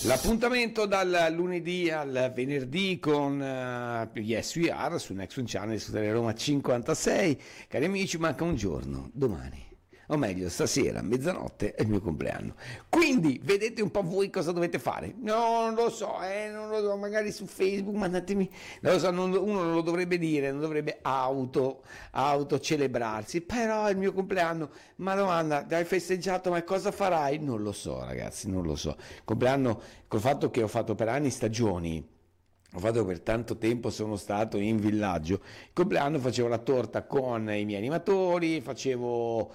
L'appuntamento dal lunedì al venerdì con Yes We Are su Next One Channel su Teleroma 56. Cari amici, manca un giorno, domani. O meglio, stasera, mezzanotte, è il mio compleanno. Quindi, vedete un po' voi cosa dovete fare? No, non lo so, non lo so, magari su Facebook, mandatemi... Non lo so, uno non lo dovrebbe dire, non dovrebbe autocelebrarsi, però è il mio compleanno. Ma domanda, hai festeggiato, ma cosa farai? Non lo so, ragazzi, non lo so. Compleanno, col fatto che ho fatto per anni stagioni, ho fatto per tanto tempo, sono stato in villaggio. Il compleanno facevo la torta con i miei animatori, facevo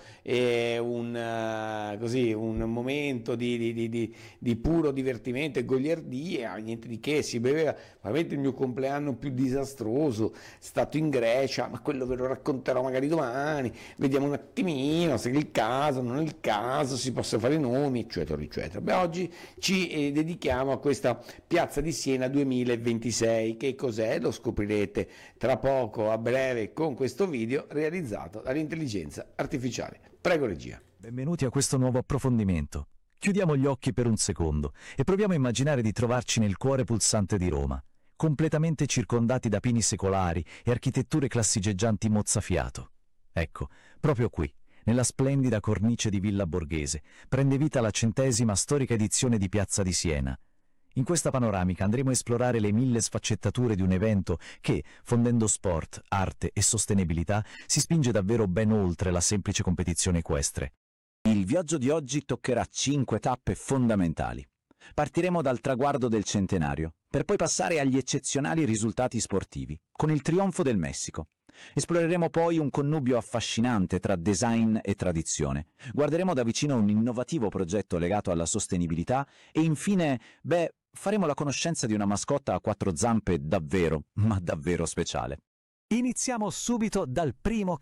così, un momento di puro divertimento e goliardia, niente di che, si beveva. Veramente il mio compleanno più disastroso è stato in Grecia, ma quello ve lo racconterò magari domani. Vediamo un attimino se è il caso, non è il caso, si possono fare nomi, eccetera, eccetera. Beh, oggi ci dedichiamo a questa Piazza di Siena 2026. Che cos'è? Lo scoprirete tra poco, a breve, con questo video realizzato dall'intelligenza artificiale. Prego, regia. Benvenuti a questo nuovo approfondimento. Chiudiamo gli occhi per un secondo e proviamo a immaginare di trovarci nel cuore pulsante di Roma, completamente circondati da pini secolari e architetture classiceggianti mozzafiato. Ecco, proprio qui, nella splendida cornice di Villa Borghese, prende vita la 100ª storica edizione di Piazza di Siena. In questa panoramica andremo a esplorare le 1000 sfaccettature di un evento che, fondendo sport, arte e sostenibilità, si spinge davvero ben oltre la semplice competizione equestre. Il viaggio di oggi toccherà 5 tappe fondamentali. Partiremo dal traguardo del centenario, per poi passare agli eccezionali risultati sportivi, con il trionfo del Messico. Esploreremo poi un connubio affascinante tra design e tradizione. Guarderemo da vicino un innovativo progetto legato alla sostenibilità e infine, faremo la conoscenza di una mascotta a 4 zampe davvero, ma davvero speciale. Iniziamo subito dal primo